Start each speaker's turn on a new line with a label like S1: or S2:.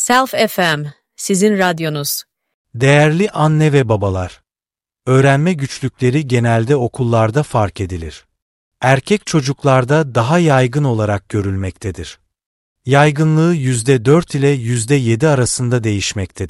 S1: Self FM, sizin radyonuz.
S2: Değerli anne ve babalar, öğrenme güçlükleri genelde okullarda fark edilir. Erkek çocuklarda daha yaygın olarak görülmektedir. Yaygınlığı %4 ile %7 arasında değişmektedir.